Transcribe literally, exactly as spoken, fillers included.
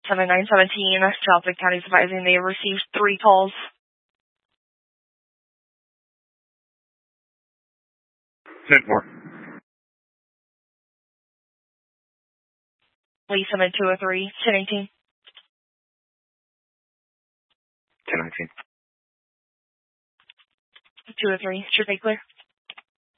seven nine seventeen, Joplin County is advising they have received three calls. ten four. Lee Summit two oh three, ten eighteen. ten nineteen. two oh three, should be clear.